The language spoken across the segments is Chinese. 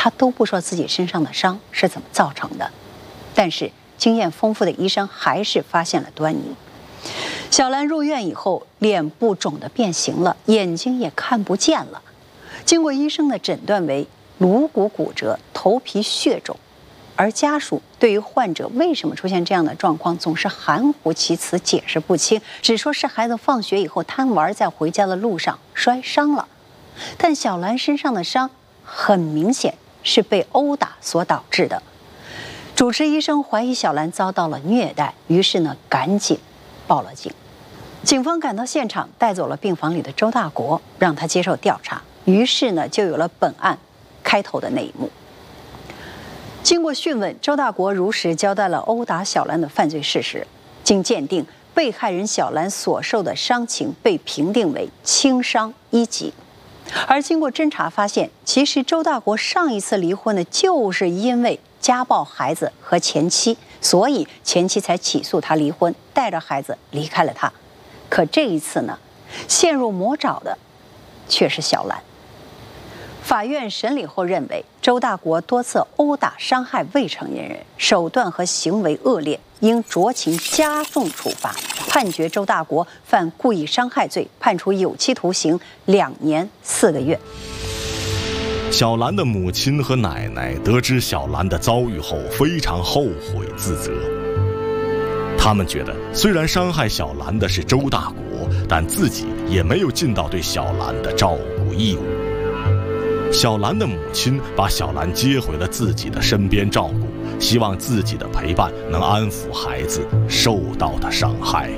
他都不说自己身上的伤是怎么造成的。但是经验丰富的医生还是发现了端倪。小兰入院以后，脸部肿得变形了，眼睛也看不见了。经过医生的诊断为颅骨骨折、头皮血肿，而家属对于患者为什么出现这样的状况总是含糊其辞，解释不清，只说是孩子放学以后贪玩，在回家的路上摔伤了。但小兰身上的伤很明显是被殴打所导致的。主治医生怀疑小兰遭到了虐待，于是呢赶紧报了警。警方赶到现场，带走了病房里的周大国，让他接受调查。于是呢就有了本案开头的那一幕。经过讯问，周大国如实交代了殴打小兰的犯罪事实。经鉴定，被害人小兰所受的伤情被评定为轻伤1级。而经过侦查发现，其实周大国上一次离婚呢，就是因为家暴孩子和前妻，所以前妻才起诉他离婚，带着孩子离开了他。可这一次呢，陷入魔爪的却是小兰。法院审理后认为，周大国多次殴打伤害未成年人，手段和行为恶劣，应酌情加重处罚，判决周大国犯故意伤害罪，判处有期徒刑2年4个月。 小兰的母亲和奶奶得知小兰的遭遇后，非常后悔自责。他们觉得，虽然伤害小兰的是周大国，但自己也没有尽到对小兰的照顾义务。小兰的母亲把小兰接回了自己的身边照顾，希望自己的陪伴能安抚孩子受到的伤害。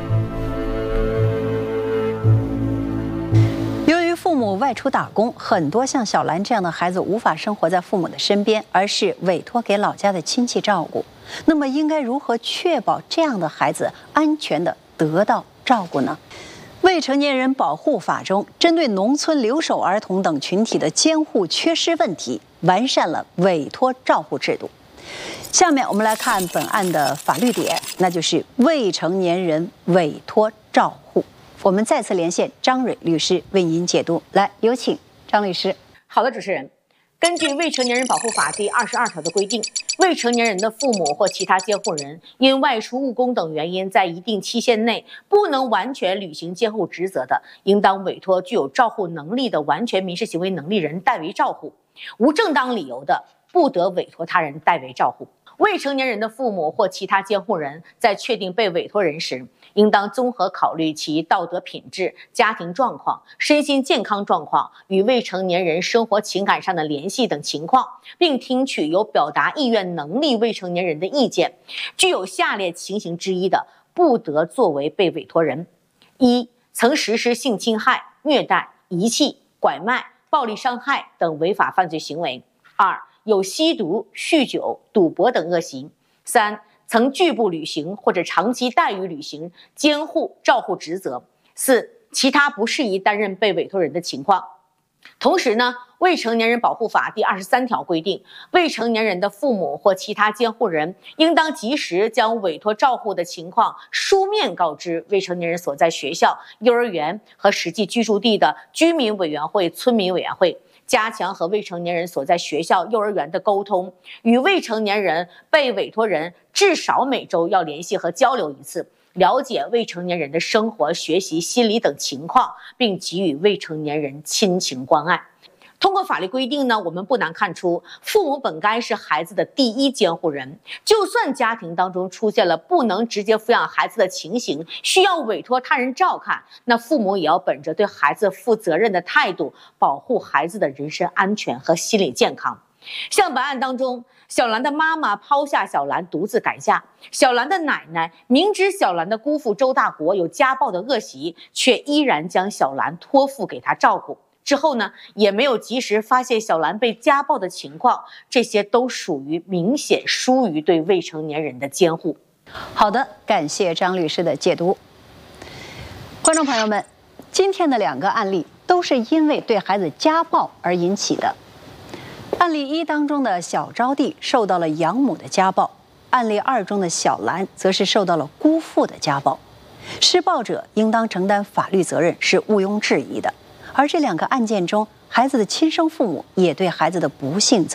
由于父母外出打工，很多像小兰这样的孩子无法生活在父母的身边，而是委托给老家的亲戚照顾。那么应该如何确保这样的孩子安全地得到照顾呢？未成年人保护法中，针对农村留守儿童等群体的监护缺失问题，完善了委托照护制度。下面我们来看本案的法律点，那就是未成年人委托照护。我们再次连线张蕊律师为您解读。来，有请张律师。 好的，主持人。根据《未成年人保护法》第22条的规定，未成年人的父母或其他监护人因外出务工等原因，在一定期限内不能完全履行监护职责的，应当委托具有照护能力的完全民事行为能力人代为照护；无正当理由的，不得委托他人代为照护。未成年人的父母或其他监护人在确定被委托人时，应当综合考虑其道德品质、家庭状况、身心健康状况与未成年人生活情感上的联系等情况，并听取有表达意愿能力未成年人的意见。具有下列情形之一的，不得作为被委托人：一、曾实施性侵害、虐待、遗弃、拐卖、暴力伤害等违法犯罪行为；二、有吸毒、酗酒、赌博等恶习；三、曾拒不履行或者长期怠于履行监护照护职责；四、其他不适宜担任被委托人的情况。同时呢，《未成年人保护法》第23条规定，未成年人的父母或其他监护人应当及时将委托照护的情况书面告知未成年人所在学校、幼儿园和实际居住地的居民委员会、村民委员会，加强和未成年人所在学校、幼儿园的沟通，与未成年人被委托人至少每周要联系和交流一次，了解未成年人的生活、学习、心理等情况，并给予未成年人亲情关爱。通过法律规定呢，我们不难看出，父母本该是孩子的第一监护人。就算家庭当中出现了不能直接抚养孩子的情形，需要委托他人照看，那父母也要本着对孩子负责任的态度，保护孩子的人身安全和心理健康。像本案当中，小兰的妈妈抛下小兰独自改嫁，小兰的奶奶明知小兰的姑父周大国有家暴的恶习，却依然将小兰托付给他照顾。之后呢，也没有及时发现小兰被家暴的情况，这些都属于明显疏于对未成年人的监护。 好的，感谢张律师的解读。观众朋友们，今天的2个案例都是因为对孩子家暴而引起的。案例1当中的小招娣受到了养母的家暴，案例2中的小兰则是受到了姑父的家暴。施暴者应当承担法律责任是毋庸置疑的。而这2个案件中，孩子的亲生父母也对孩子的不幸